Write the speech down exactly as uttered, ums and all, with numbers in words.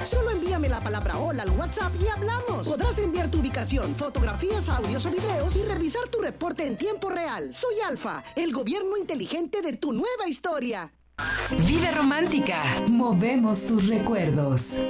Solo envíame la palabra hola al WhatsApp y hablamos. Podrás enviar tu ubicación, fotografías, audios o videos y revisar tu reporte en tiempo real. Soy Alfa, el gobierno inteligente de tu nueva historia. Vida romántica. Movemos tus recuerdos.